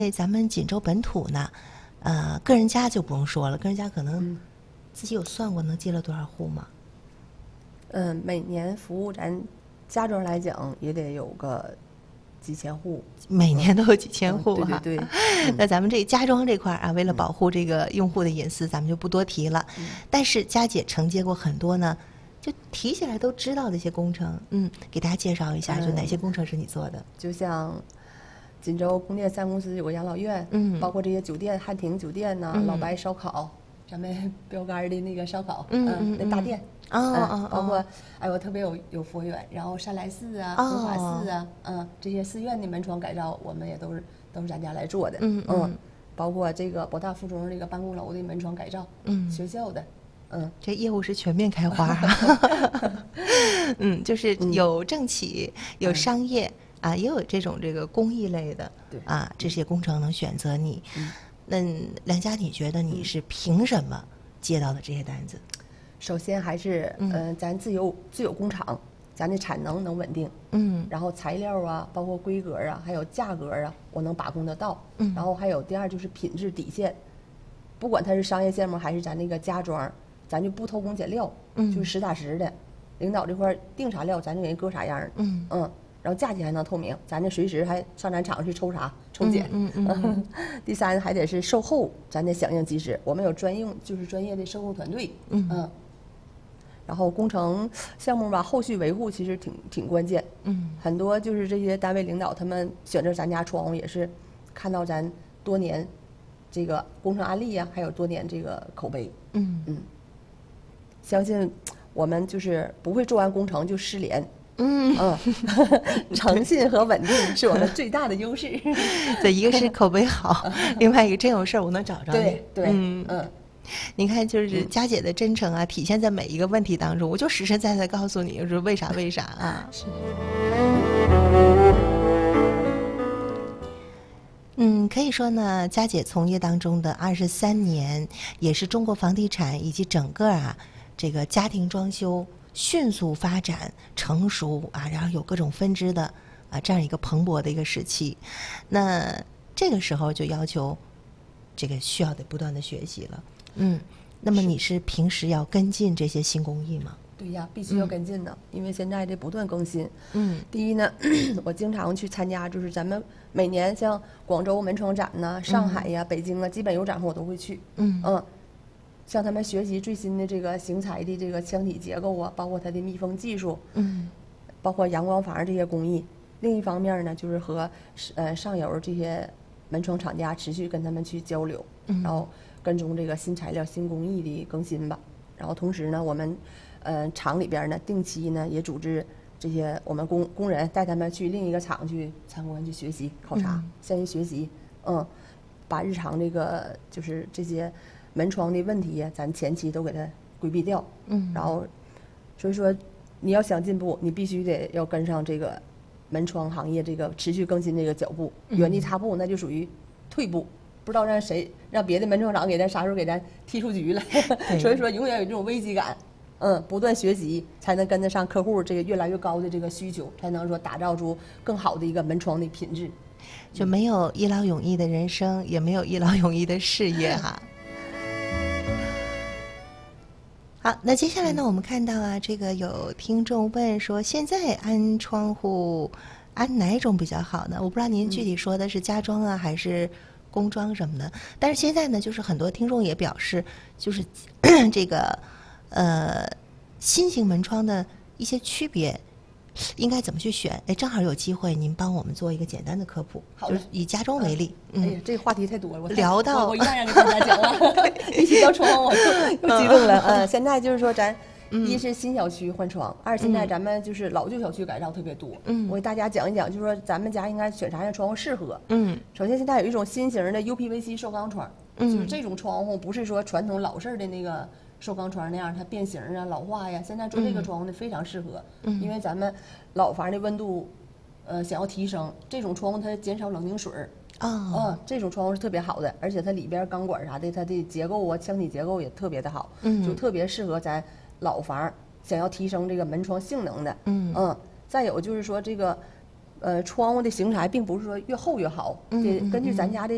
咱们锦州本土呢，个人家就不用说了，个人家可能自己有算过能接了多少户吗？ 每年服务咱家庄来讲也得有个几千户， 每年都有几千户哈。 对。 那咱们这家装这块啊，为了保护这个用户的隐私，咱们就不多提了。但是佳姐承接过很多呢，就提起来都知道的一些工程，给大家介绍一下，就哪些工程是你做的？ 就像锦州供电3公司有个养老院，包括这些酒店，汉庭酒店呐、老白烧烤，咱们标杆的那个烧烤，那大店。包括我特别有佛缘，然后善来寺啊、弘法寺啊，这些寺院的门窗改造，我们也都是咱家来做的。包括这个博大附中这个办公楼的门窗改造，学校的， 这业务是全面开花。就是有政企，有商业啊，也有这个公益类的，啊，这些工程能选择你。那梁佳，你觉得你是凭什么接到的这些单子？ 首先还是咱自有工厂，咱的产能能稳定，然后材料啊，包括规格啊，还有价格啊，我能把控得到，然后还有第二就是品质底线，不管它是商业项目还是咱那个家装，咱就不偷工减料，就是实打实的，领导这块定啥料，咱就给人搁啥样的，然后价钱还能透明，咱就随时还上咱厂去抽查抽检，第三还得是售后，咱得响应及时，我们有专业的售后团队，然后工程项目吧，后续维护其实挺关键，很多就是这些单位领导他们选择咱家窗户也是看到咱多年这个工程案例呀，还有多年这个口碑，相信我们就是不会做完工程就失联。诚信和稳定是我们最大的优势。 对，一个是口碑好，另外一个真有事儿我能找着你。 对， 你看，就是佳姐的真诚啊，体现在每一个问题当中，我就实实在在告诉你，说为啥啊。是。可以说呢，佳姐从业当中的23年，也是中国房地产以及整个这个家庭装修迅速发展成熟然后有各种分支的这样一个蓬勃的一个时期。那这个时候就要求这个需要得不断的学习了。那么你是平时要跟进这些新工艺吗？ 对呀，必须要跟进的，因为现在这不断更新。第一呢，我经常去参加，就是咱们每年像广州门窗展呐、上海呀、北京啊，基本有展会我都会去。向他们学习最新的这个型材的这个腔体结构啊，包括它的密封技术，包括阳光房这些工艺。另一方面呢，就是和上游这些门窗厂家持续跟他们去交流，然后跟踪这个新材料、新工艺的更新吧。然后同时呢，我们厂里边呢定期呢也组织这些我们工人带他们去另一个厂去参观、去学习、考察、向于学习，把日常这个就是这些门窗的问题咱前期都给它规避掉，然后所以说你要想进步，你必须得要跟上这个门窗行业这个持续更新这个脚步，原地踏步那就属于退步，不知道让别的门窗厂给咱啥时候给咱踢出局了。所以说永远有这种危机感，不断学习才能跟得上客户这个越来越高的这个需求，才能说打造出更好的一个门窗的品质。 就没有一劳永逸的人生，也没有一劳永逸的事业哈。好，那接下来呢，我们看到这个有听众问说，现在安窗户安哪种比较好呢？我不知道您具体说的是家装还是工装什么的，但是现在呢，就是很多听众也表示，就是这个新型门窗的一些区别应该怎么去选？正好有机会您帮我们做一个简单的科普，就是以家装为例。 哎呀，这个话题太多了， 聊到我一样让给大家讲了，一提到窗我又激动了。现在就是说咱一是新小区换窗，二现在咱们就是老旧小区改造特别多。我给大家讲一讲，就是说咱们家应该选啥样窗户适合。首先现在有一种新型的 UPVC 塑钢窗，就是这种窗户不是说传统老式的那个塑钢窗那样它变形老化呀，现在做这个窗户呢非常适合，因为咱们老房的温度想要提升，这种窗户它减少冷凝水这种窗户是特别好的，而且它里边钢管啥的，它的结构腔体结构也特别的好，就特别适合咱老房想要提升这个门窗性能的。再有就是说这个窗户的型材并不是说越厚越好，得根据咱家的